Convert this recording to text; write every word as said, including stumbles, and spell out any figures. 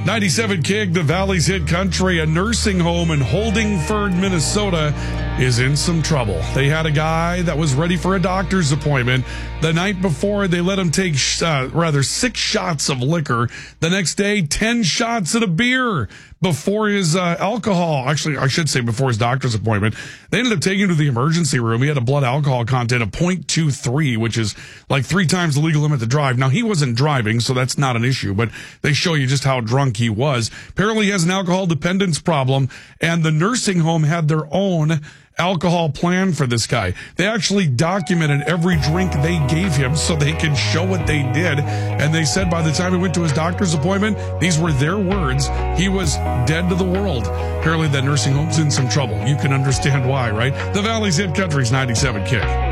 ninety-seven K I G, the Valley's Hit Country. A nursing home in Holdingford, Minnesota is in some trouble. They had a guy that was ready for a doctor's appointment. The night before, they let him take uh, rather six shots of liquor. The next day, ten shots of a beer before his uh, alcohol. Actually, I should say before his doctor's appointment. They ended up taking him to the emergency room. He had a blood alcohol content of point two three, which is like three times the legal limit to drive. Now, he wasn't driving, so that's not an issue, but they show you just how drunk he was. Apparently, he has an alcohol dependence problem, and the nursing home had their own alcohol plan for this guy. They actually documented every drink they gave him so they could show what they did. And they said by the time he went to his doctor's appointment, these were their words, he was dead to the world. Apparently that nursing home's in some trouble. You can understand why, right? The Valley's Hit Country's ninety-seven K I G.